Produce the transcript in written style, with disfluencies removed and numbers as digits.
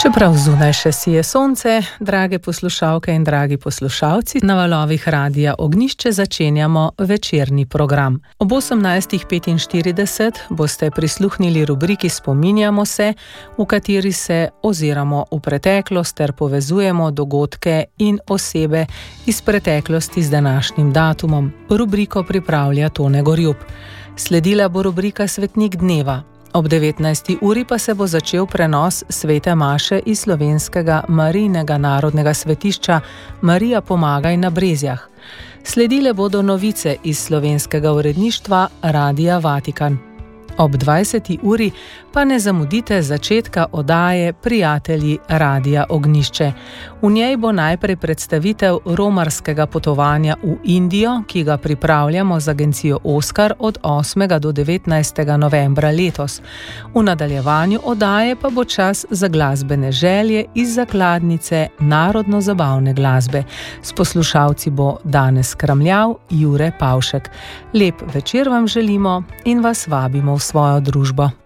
Čeprav zunaj še sije sonce, drage poslušalke in dragi poslušalci, na valovih Radia Ognjišče začenjamo večerni program. Ob 18:45 boste prisluhnili rubriki Spominjamo se, v kateri se oziramo v preteklost ter povezujemo dogodke in osebe iz preteklosti z današnjim datumom. Rubriko pripravlja Tone Gorjup. Sledila bo rubrika Svetnik dneva. Ob 19. uri pa se bo začel prenos svete maše iz slovenskega Marijinega narodnega svetišča Marija Pomagaj na Brezjah. Sledile bodo novice iz slovenskega uredništva Radia Vatikan. Ob 20. uri pa ne zamudite začetka oddaje Prijatelji Radia Ognjišče. V njej bo najprej predstavitev romarskega potovanja v Indijo, ki ga pripravljamo z agencijo Oskar od 8. do 19. novembra letos. V nadaljevanju oddaje pa bo čas za glasbene želje iz zakladnice narodno-zabavne glasbe. S poslušalci bo danes kramljal Jure Pavšek. Lep večer vam želimo in vas vabimo v svojo družbo.